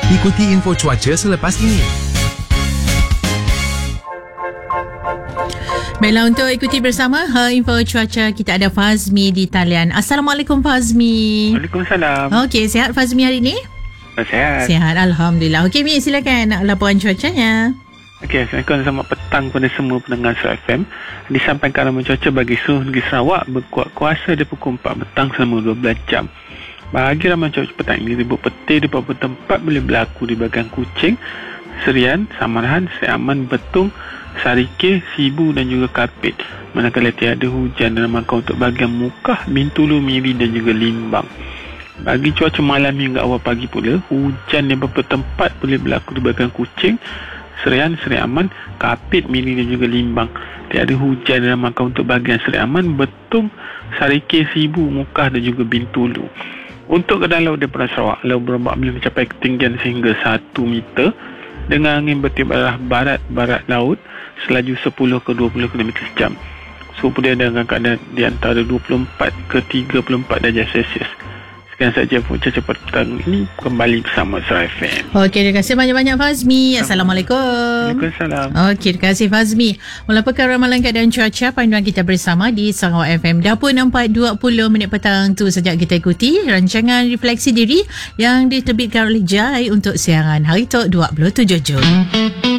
Ikuti info cuaca selepas ini. Baiklah, untuk ikuti bersama info cuaca, kita ada Fazmi di talian. Assalamualaikum Fazmi. Waalaikumsalam. Okey, sihat Fazmi hari ni? Sihat. Sihat, Alhamdulillah. Okey Mi, silakan nak laporan cuacanya. Okey, Assalamualaikum. Selamat petang kepada semua pendengar Surat FM. Disampaikan ramuan cuaca bagi seluruh negeri Sarawak berkuat kuasa dari pukul 4 petang selama 12 jam. Bagi ramuan cuaca petang ini, ribut petir di beberapa tempat boleh berlaku di bahagian Kuching, Serian, Samarahan, Seaman, Betung, Sarikeh, Sibu dan juga Kapit. Manakala tiada hujan dalam rangka untuk bahagian Mukah, Bintulu, Miri dan juga Limbang. Bagi cuaca malam hingga awal pagi pula, hujan di beberapa tempat boleh berlaku di bahagian Kuching, Serian, Seri Aman, Kapit, Miri dan juga Limbang. Tiada hujan dalam rangka untuk bahagian Seri Aman, Betung, Sarikeh, Sibu, Mukah dan juga Bintulu. Untuk keadaan laut daripada Sarawak, laut berombak boleh mencapai ketinggian sehingga 1 meter dengan angin bertiup arah barat-barat laut selaju 10 ke 20 km sejam. Suhu pudera dengan keadaan di antara 24 ke 34 darjah Celsius. Sekian saja cuaca petang ini, kembali bersama Surat FM. Okey, terima kasih banyak-banyak Fazmi. Assalamualaikum. Waalaikumsalam. Okey, terima kasih Fazmi. Melaporkan ramalan keadaan cuaca panduan kita bersama di Sarawak FM. Dah pun 4.20 minit petang tu sejak kita ikuti rancangan Refleksi Diri yang diterbitkan oleh JAI untuk siaran hari Tok 27 Jun.